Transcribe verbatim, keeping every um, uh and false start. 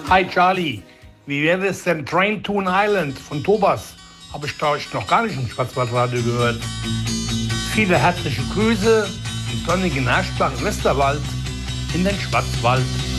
Hi Charlie, wie wäre es denn Train to an Island von Tobas? Habe ich glaube ich noch gar nicht im Schwarzwaldradio gehört. Viele herzliche Grüße im sonnigen Herschbach im Westerwald in den Schwarzwald.